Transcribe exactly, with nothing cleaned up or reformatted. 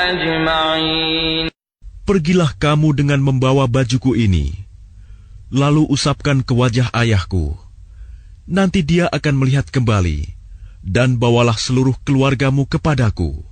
أجمعين. Pergilah kamu dengan membawa bajuku ini, lalu usapkan ke wajah ayahku. Nanti dia akan melihat kembali, dan bawalah seluruh keluargamu kepadaku.